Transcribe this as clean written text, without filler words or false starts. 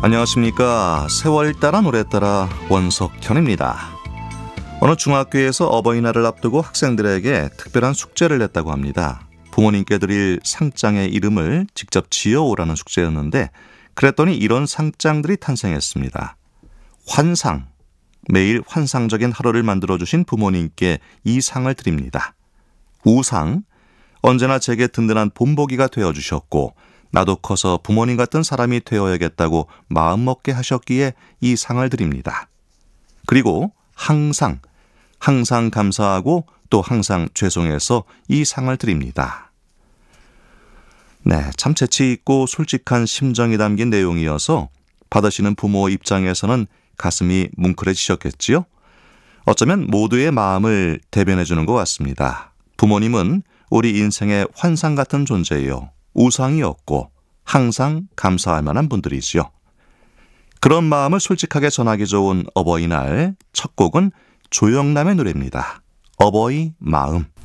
안녕하십니까. 세월 따라 노래 따라 원석현입니다. 어느 중학교에서 어버이날을 앞두고 학생들에게 특별한 숙제를 냈다고 합니다. 부모님께 드릴 상장의 이름을 직접 지어오라는 숙제였는데 그랬더니 이런 상장들이 탄생했습니다. 환상, 매일 환상적인 하루를 만들어주신 부모님께 이 상을 드립니다. 우상, 언제나 제게 든든한 본보기가 되어주셨고 나도 커서 부모님 같은 사람이 되어야겠다고 마음먹게 하셨기에 이 상을 드립니다. 그리고 항상, 항상 감사하고 또 항상 죄송해서 이 상을 드립니다. 네, 참 재치있고 솔직한 심정이 담긴 내용이어서 받으시는 부모 입장에서는 가슴이 뭉클해지셨겠지요? 어쩌면 모두의 마음을 대변해주는 것 같습니다. 부모님은 우리 인생의 환상 같은 존재예요. 우상이었고 항상 감사할 만한 분들이지요. 그런 마음을 솔직하게 전하기 좋은 어버이날 첫 곡은 조영남의 노래입니다. 어버이 마음.